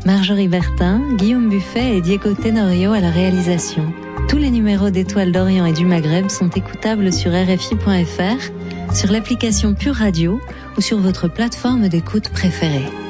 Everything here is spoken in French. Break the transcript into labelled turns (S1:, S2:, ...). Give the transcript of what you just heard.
S1: Marjorie Bertin, Guillaume Buffet et Diego Tenorio à la réalisation. Tous les numéros d'Étoiles d'Orient et du Maghreb sont écoutables sur RFI.fr, sur l'application Pure Radio ou sur votre plateforme d'écoute préférée.